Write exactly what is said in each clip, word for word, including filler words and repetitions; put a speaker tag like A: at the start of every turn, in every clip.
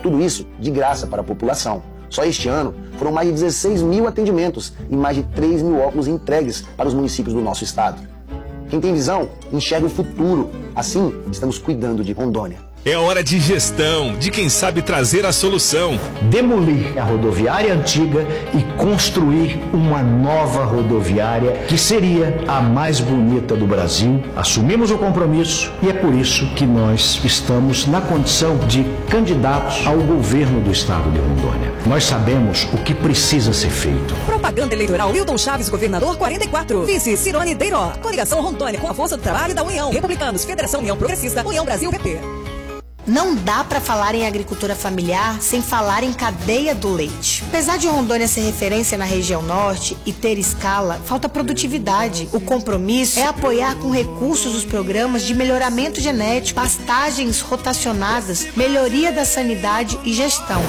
A: Tudo isso de graça para a população. Só este ano foram mais de dezesseis mil atendimentos e mais de três mil óculos entregues para os municípios do nosso estado. Quem tem visão, enxerga o futuro. Assim, estamos cuidando de Rondônia.
B: É hora de gestão, de quem sabe trazer a solução.
C: Demolir a rodoviária antiga e construir uma nova rodoviária que seria a mais bonita do Brasil. Assumimos o compromisso e é por isso que nós estamos na condição de candidatos ao governo do estado de Rondônia. Nós sabemos o que precisa ser feito.
D: Propaganda eleitoral Hilton Chaves, governador quarenta e quatro. Vice Cirone Deiró. Coligação Rondônia com a força do trabalho da União. Republicanos, Federação União Progressista, União Brasil P P.
E: Não dá para falar em agricultura familiar sem falar em cadeia do leite. Apesar de Rondônia ser referência na região norte e ter escala, falta produtividade. O compromisso é apoiar com recursos os programas de melhoramento genético, pastagens rotacionadas, melhoria da sanidade e gestão.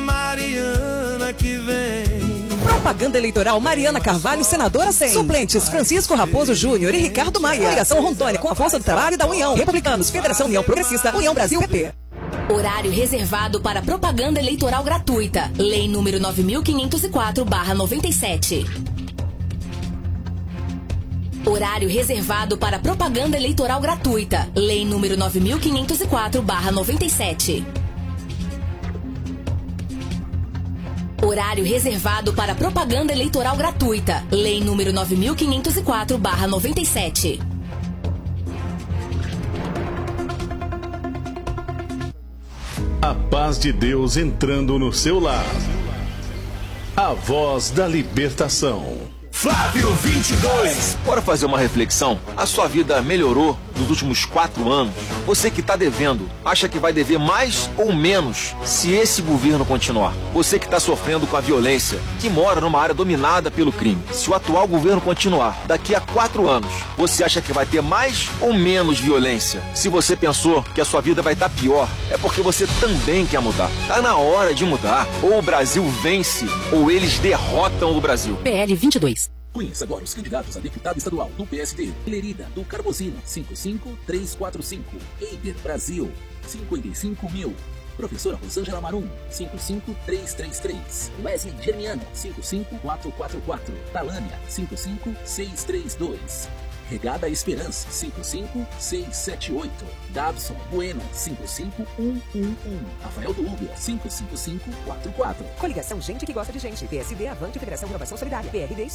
D: Propaganda eleitoral Mariana Carvalho, senadora cem. Suplentes Francisco Raposo Júnior e Ricardo Maia. Coligação Rondônia com a força do trabalho da União. Republicanos, Federação União Progressista, União Brasil P P.
F: Horário reservado para propaganda eleitoral gratuita. Lei número nove mil quinhentos e quatro barra noventa e sete. Horário reservado para propaganda eleitoral gratuita. Lei número nove mil quinhentos e quatro barra noventa e sete. Horário reservado para propaganda eleitoral gratuita. Lei número nove mil quinhentos e quatro barra noventa e sete.
B: A paz de Deus entrando no seu lar. A voz da libertação.
G: Flávio vinte e dois.
H: Bora fazer uma reflexão? A sua vida melhorou nos últimos quatro anos? Você que está devendo, acha que vai dever mais ou menos se esse governo continuar? Você que está sofrendo com a violência, que mora numa área dominada pelo crime, se o atual governo continuar, daqui a quatro anos, você acha que vai ter mais ou menos violência? Se você pensou que a sua vida vai estar pior, é porque você também quer mudar. Tá na hora de mudar. Ou o Brasil vence, ou eles derrotam o Brasil.
F: P L vinte e dois.
G: Conheça agora os candidatos a deputado estadual do P S D. Lerida, do Carbozino, cinco cinco três quatro cinco. Eider Brasil, cinquenta e cinco mil. Professora Rosângela Marum, cinco cinco três três três. Wesley Germiano, cinco cinco quatro quatro quatro. Talânia, cinco cinco seis três dois. Regada Esperança, cinco cinco seis sete oito. Dabson Bueno, cinco cinco um um um. Rafael do Uber, cinco cinco cinco quatro quatro.
D: Coligação Gente que Gosta de Gente. P S D, Avante, Federação Renovação Solidária. P R D